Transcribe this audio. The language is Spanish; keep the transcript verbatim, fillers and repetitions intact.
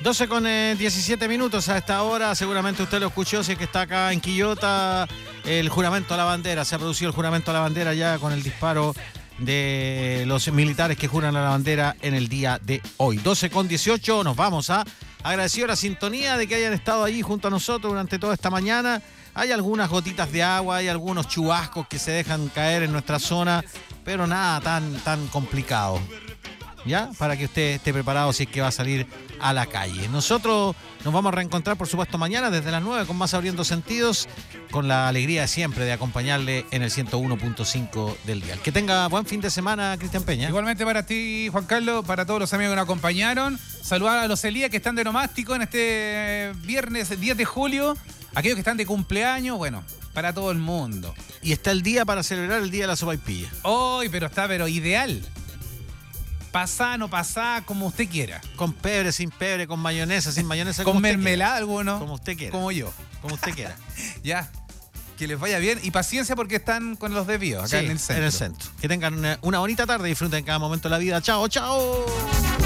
doce con diecisiete minutos a esta hora. Seguramente usted lo escuchó, si es que está acá en Quillota. El juramento a la bandera. Se ha producido el juramento a la bandera ya con el disparo de los militares que juran a la bandera en el día de hoy. doce con dieciocho, nos vamos a agradecido la sintonía de que hayan estado allí junto a nosotros durante toda esta mañana. Hay algunas gotitas de agua, hay algunos chubascos que se dejan caer en nuestra zona, pero nada tan, tan complicado, ¿ya? Para que usted esté preparado si es que va a salir a la calle. Nosotros nos vamos a reencontrar, por supuesto, mañana desde las nueve con más Abriendo Sentidos, con la alegría de siempre de acompañarle en el ciento uno punto cinco del dial. Que tenga buen fin de semana, Cristian Peña. Igualmente para ti, Juan Carlos, para todos los amigos que nos acompañaron. Saludar a los Elías que están de nomástico en este viernes diez de julio. Aquellos que están de cumpleaños, bueno, para todo el mundo. Y está el día para celebrar el Día de la Sopaipilla. Hoy, pero está, pero ideal. Pasá, no pasá, como usted quiera. Con pebre, sin pebre, con mayonesa, sin mayonesa. Con como usted mermelada, quiera. alguno. Como usted quiera. Como yo. Como usted quiera. Ya. Que les vaya bien. Y paciencia porque están con los desvíos acá Sí, en el centro. en el centro. Que tengan una bonita tarde y disfruten cada momento de la vida. Chao, chao.